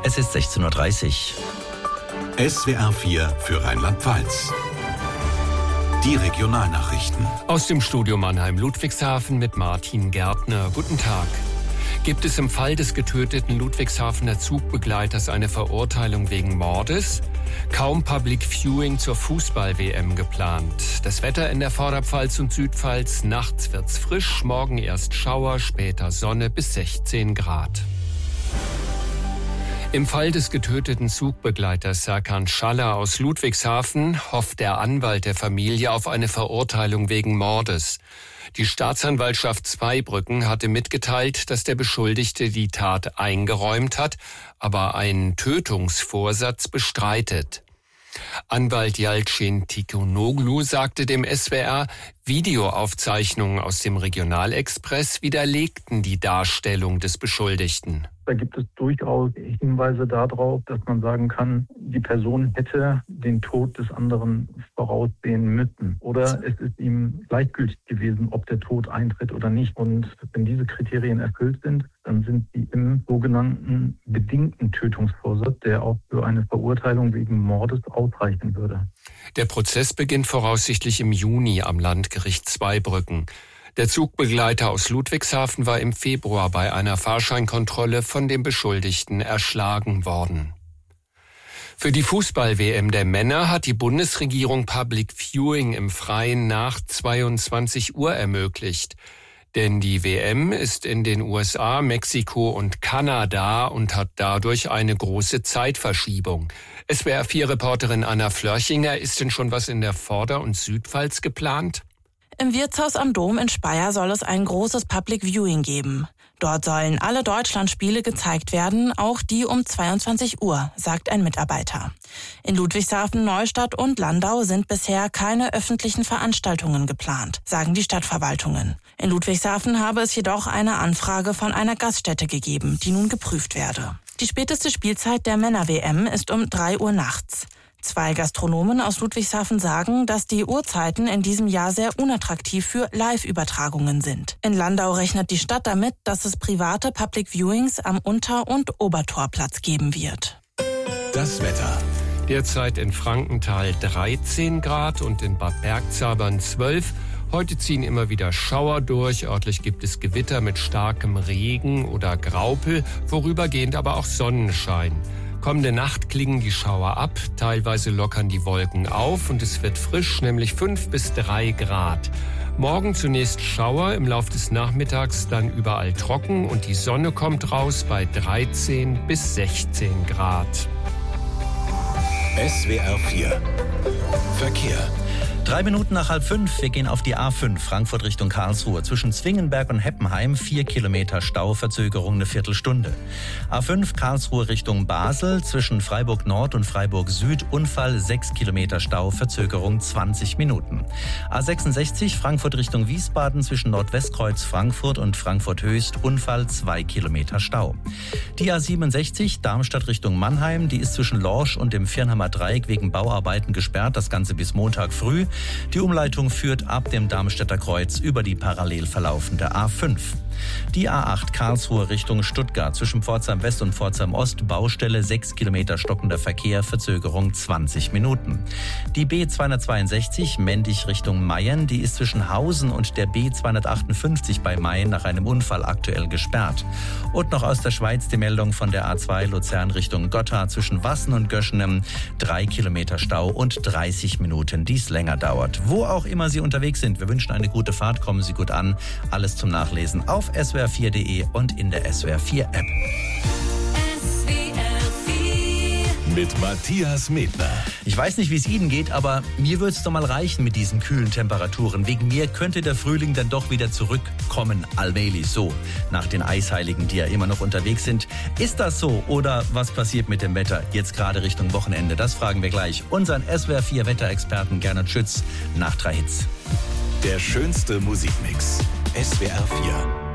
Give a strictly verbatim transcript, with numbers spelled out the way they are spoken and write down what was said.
Es ist sechzehn Uhr dreißig. S W R vier für Rheinland-Pfalz. Die Regionalnachrichten. Aus dem Studio Mannheim-Ludwigshafen mit Martin Gärtner. Guten Tag. Gibt es im Fall des getöteten Ludwigshafener Zugbegleiters eine Verurteilung wegen Mordes? Kaum Public Viewing zur Fußball-W M geplant. Das Wetter in der Vorderpfalz und Südpfalz. Nachts wird's frisch, morgen erst Schauer, später Sonne bis sechzehn Grad. Im Fall des getöteten Zugbegleiters Serkan Schaller aus Ludwigshafen hofft der Anwalt der Familie auf eine Verurteilung wegen Mordes. Die Staatsanwaltschaft Zweibrücken hatte mitgeteilt, dass der Beschuldigte die Tat eingeräumt hat, aber einen Tötungsvorsatz bestreitet. Anwalt Yalcin Tikunoglu sagte dem S W R, Videoaufzeichnungen aus dem Regionalexpress widerlegten die Darstellung des Beschuldigten. Da gibt es durchaus Hinweise darauf, dass man sagen kann, die Person hätte den Tod des anderen voraussehen müssen. Oder es ist ihm gleichgültig gewesen, ob der Tod eintritt oder nicht. Und wenn diese Kriterien erfüllt sind, dann sind sie im sogenannten bedingten Tötungsvorsatz, der auch für eine Verurteilung wegen Mordes ausreichen würde. Der Prozess beginnt voraussichtlich im Juni am Landgericht Zweibrücken. Der Zugbegleiter aus Ludwigshafen war im Februar bei einer Fahrscheinkontrolle von dem Beschuldigten erschlagen worden. Für die Fußball-W M der Männer hat die Bundesregierung Public Viewing im Freien nach zweiundzwanzig Uhr ermöglicht. Denn die W M ist in den U S A, Mexiko und Kanada und hat dadurch eine große Zeitverschiebung. S W R vier Reporterin Anna Flörchinger, ist denn schon was in der Vorder- und Südpfalz geplant? Im Wirtshaus am Dom in Speyer soll es ein großes Public Viewing geben. Dort sollen alle Deutschlandspiele gezeigt werden, auch die um zweiundzwanzig Uhr, sagt ein Mitarbeiter. In Ludwigshafen, Neustadt und Landau sind bisher keine öffentlichen Veranstaltungen geplant, sagen die Stadtverwaltungen. In Ludwigshafen habe es jedoch eine Anfrage von einer Gaststätte gegeben, die nun geprüft werde. Die späteste Spielzeit der Männer-W M ist um drei Uhr nachts. Zwei Gastronomen aus Ludwigshafen sagen, dass die Uhrzeiten in diesem Jahr sehr unattraktiv für Live-Übertragungen sind. In Landau rechnet die Stadt damit, dass es private Public Viewings am Unter- und Obertorplatz geben wird. Das Wetter. Derzeit in Frankenthal dreizehn Grad und in Bad Bergzabern zwölf. Heute ziehen immer wieder Schauer durch. Örtlich gibt es Gewitter mit starkem Regen oder Graupel, vorübergehend aber auch Sonnenschein. Kommende Nacht klingen die Schauer ab, teilweise lockern die Wolken auf und es wird frisch, nämlich fünf bis drei Grad. Morgen zunächst Schauer, im Lauf des Nachmittags dann überall trocken und die Sonne kommt raus bei dreizehn bis sechzehn Grad. S W R vier Verkehr. Drei Minuten nach halb fünf, wir gehen auf die A fünf, Frankfurt Richtung Karlsruhe. Zwischen Zwingenberg und Heppenheim, vier Kilometer Stau, Verzögerung eine Viertelstunde. A fünf, Karlsruhe Richtung Basel, zwischen Freiburg Nord und Freiburg Süd, Unfall, sechs Kilometer Stau, Verzögerung zwanzig Minuten. A sechsundsechzig, Frankfurt Richtung Wiesbaden, zwischen Nordwestkreuz Frankfurt und Frankfurt Höchst, Unfall, zwei Kilometer Stau. Die A siebenundsechzig, Darmstadt Richtung Mannheim, die ist zwischen Lorsch und dem Viernheimer Dreieck wegen Bauarbeiten gesperrt, das Ganze bis Montag früh. Die Umleitung führt ab dem Darmstädter Kreuz über die parallel verlaufende A fünf. Die A acht Karlsruhe Richtung Stuttgart, zwischen Pforzheim West und Pforzheim Ost, Baustelle, sechs Kilometer stockender Verkehr, Verzögerung zwanzig Minuten. Die B zweihundertzweiundsechzig Mendig Richtung Mayen, die ist zwischen Hausen und der B zweihundertachtundfünfzig bei Mayen nach einem Unfall aktuell gesperrt. Und noch aus der Schweiz die Meldung von der A zwei Luzern Richtung Gotha, zwischen Wassen und Göschenem, drei Kilometer Stau und dreißig Minuten, dies länger dauert. Wo auch immer Sie unterwegs sind, wir wünschen eine gute Fahrt, kommen Sie gut an. Alles zum Nachlesen auf S W R vier punkt de und in der S W R vier App. S W R vier mit Matthias Medner. Ich weiß nicht, wie es Ihnen geht, aber mir würde es doch mal reichen mit diesen kühlen Temperaturen. Wegen mir könnte der Frühling dann doch wieder zurückkommen, allmählich so, nach den Eisheiligen, die ja immer noch unterwegs sind. Ist das so oder was passiert mit dem Wetter jetzt gerade Richtung Wochenende? Das fragen wir gleich unseren S W R vier Wetterexperten Gernot Schütz nach drei Hits. Der schönste Musikmix. S W R vier.